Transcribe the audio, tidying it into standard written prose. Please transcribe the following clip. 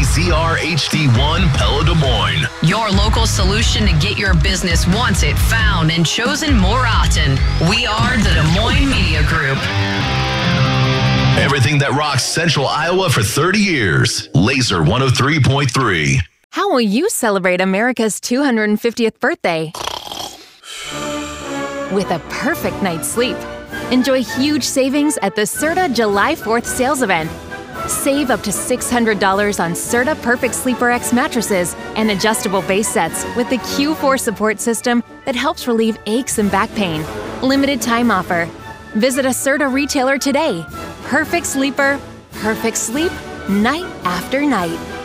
WBZR HD1 Pella Des Moines. Your local solution to get your business wanted, found, and chosen more often. We are the Des Moines Media Group. Everything that rocks Central Iowa for 30 years. Laser 103.3. How will you celebrate America's 250th birthday? With a perfect night's sleep. Enjoy huge savings at the Serta July 4th sales event. Save up to $600 on Serta Perfect Sleeper X mattresses and adjustable base sets with the Q4 support system that helps relieve aches and back pain. Limited time offer. Visit a Serta retailer today. Perfect sleeper, perfect sleep, night after night.